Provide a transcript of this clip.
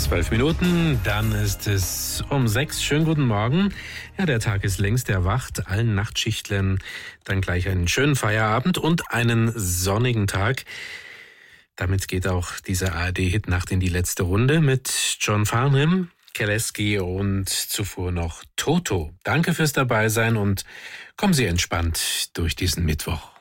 12 Minuten, dann ist es um 6. Schönen guten Morgen. Ja, der Tag ist längst erwacht. Allen Nachtschichtlern dann gleich einen schönen Feierabend und einen sonnigen Tag. Damit geht auch dieser ARD-Hit-Nacht in die letzte Runde mit John Farnham, Keleski und zuvor noch Toto. Danke fürs Dabeisein und kommen Sie entspannt durch diesen Mittwoch.